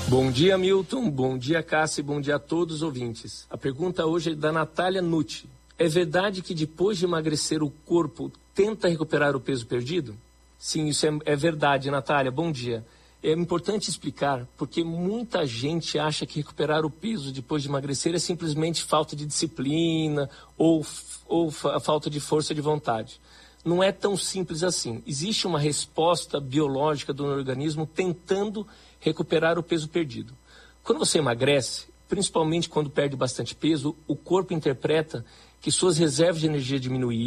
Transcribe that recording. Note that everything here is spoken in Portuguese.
Bom dia, Milton. Bom dia, Cássia. Bom dia a todos os ouvintes. A pergunta hoje é da Natália Nucci. É verdade que depois de emagrecer o corpo tenta recuperar o peso perdido? Sim, isso é verdade, Natália. Bom dia. É importante explicar porque muita gente acha que recuperar o peso depois de emagrecer é simplesmente falta de disciplina ou falta de força de vontade. Não é tão simples assim. Existe uma resposta biológica do organismo tentando recuperar o peso perdido. Quando você emagrece, principalmente quando perde bastante peso, o corpo interpreta que suas reservas de energia diminuíram